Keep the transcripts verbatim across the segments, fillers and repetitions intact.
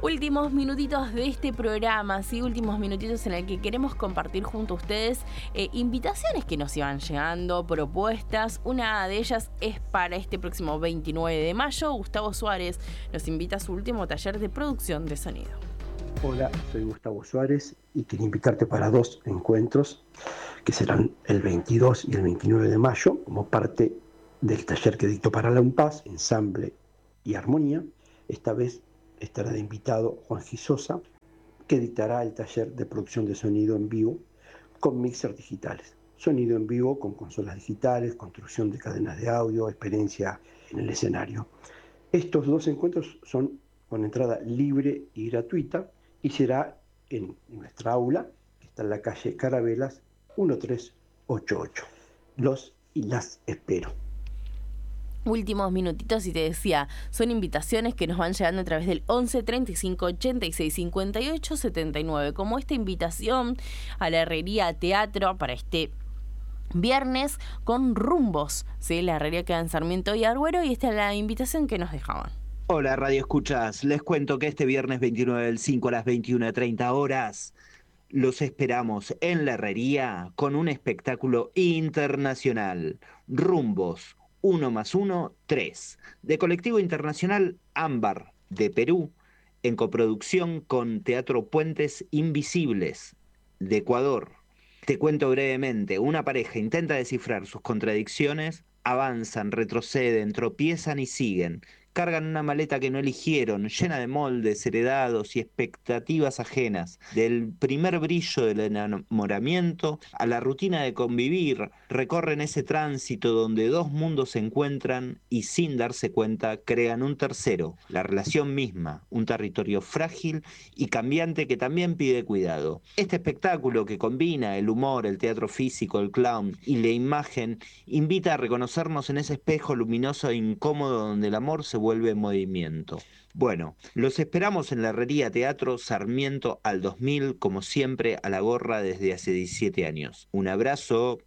Últimos minutitos de este programa, sí, últimos minutitos en el que queremos compartir junto a ustedes eh, invitaciones que nos iban llegando, propuestas. Una de ellas es para este próximo veintinueve de mayo. Gustavo Suárez nos invita a su último taller de producción de sonido. Hola, soy Gustavo Suárez y quería invitarte para dos encuentros que serán el veintidós y el veintinueve de mayo como parte del taller que dicto para la UNPAS, ensamble y armonía. Esta vez estará de invitado Juan Gisosa, que dictará el taller de producción de sonido en vivo con mixers digitales. Sonido en vivo con consolas digitales, construcción de cadenas de audio, experiencia en el escenario. Estos dos encuentros son con entrada libre y gratuita y será en nuestra aula, que está en la calle Carabelas uno tres ocho ocho. Los y las espero. Últimos minutitos y te decía, son invitaciones que nos van llegando a través del once treinta y cinco ochenta y seis cincuenta y ocho setenta y nueve, como esta invitación a la Herrería Teatro para este viernes con Rumbos, ¿sí? La herrería queda en Sarmiento y Agüero, y esta es la invitación que nos dejaban. Hola Radio Escuchas, les cuento que este viernes veintinueve del cinco a las veintiuna treinta horas los esperamos en la herrería con un espectáculo internacional, Rumbos, uno más uno, tres, de Colectivo Internacional Ámbar, de Perú, en coproducción con Teatro Puentes Invisibles, de Ecuador. Te cuento brevemente, una pareja intenta descifrar sus contradicciones, avanzan, retroceden, tropiezan y siguen. Cargan una maleta que no eligieron, llena de moldes heredados y expectativas ajenas. Del primer brillo del enamoramiento a la rutina de convivir, recorren ese tránsito donde dos mundos se encuentran y sin darse cuenta crean un tercero, la relación misma, un territorio frágil y cambiante que también pide cuidado. Este espectáculo que combina el humor, el teatro físico, el clown y la imagen, invita a reconocernos en ese espejo luminoso e incómodo donde el amor se vuelve en movimiento. Bueno, los esperamos en la Herrería Teatro Sarmiento al dos mil, como siempre, a la gorra desde hace diecisiete años. Un abrazo.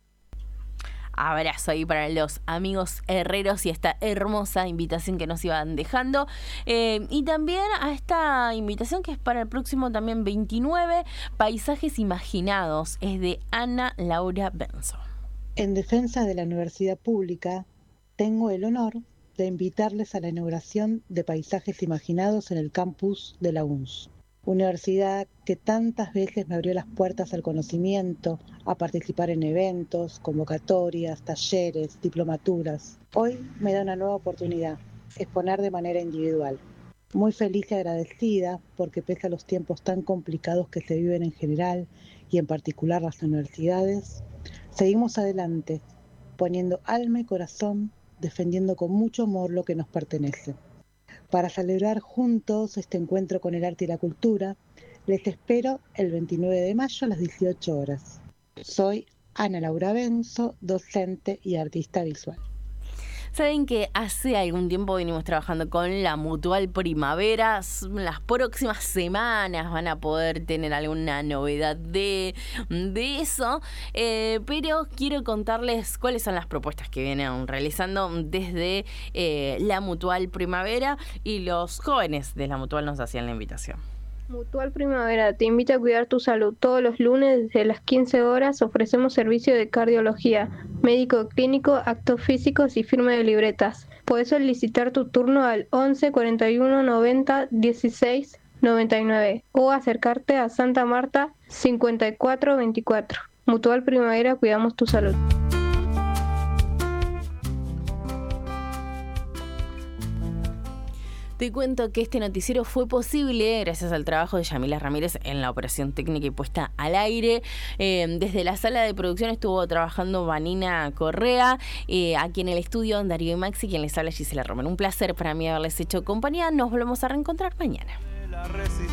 Abrazo ahí para los amigos herreros y esta hermosa invitación que nos iban dejando. Eh, y también a esta invitación que es para el próximo también veintinueve, Paisajes Imaginados, es de Ana Laura Benzo. En defensa de la universidad pública, tengo el honor de invitarles a la inauguración de Paisajes Imaginados en el campus de la U N S. Universidad que tantas veces me abrió las puertas al conocimiento, a participar en eventos, convocatorias, talleres, diplomaturas. Hoy me da una nueva oportunidad, exponer de manera individual. Muy feliz y agradecida porque pese a los tiempos tan complicados que se viven en general y en particular las universidades, seguimos adelante, poniendo alma y corazón, defendiendo con mucho amor lo que nos pertenece. Para celebrar juntos este encuentro con el arte y la cultura, les espero el veintinueve de mayo a las dieciocho horas. Soy Ana Laura Benzo, docente y artista visual. Saben que hace algún tiempo venimos trabajando con la Mutual Primavera. Las próximas semanas van a poder tener alguna novedad de, de eso. Eh, pero quiero contarles cuáles son las propuestas que vienen realizando desde eh, la Mutual Primavera, y los jóvenes de la Mutual nos hacían la invitación. Mutual Primavera te invita a cuidar tu salud. Todos los lunes desde las quince horas ofrecemos servicio de cardiología, médico clínico, actos físicos y firma de libretas. Puedes solicitar tu turno al once cuarenta y uno noventa dieciséis noventa y nueve o acercarte a Santa Marta cincuenta y cuatro veinticuatro. Mutual Primavera, cuidamos tu salud. Te cuento que este noticiero fue posible gracias al trabajo de Yamila Ramírez en la operación técnica y puesta al aire. Eh, desde la sala de producción estuvo trabajando Vanina Correa, eh, aquí en el estudio Darío y Maxi, quien les habla Gisela Romero. Un placer para mí haberles hecho compañía. Nos volvemos a reencontrar mañana.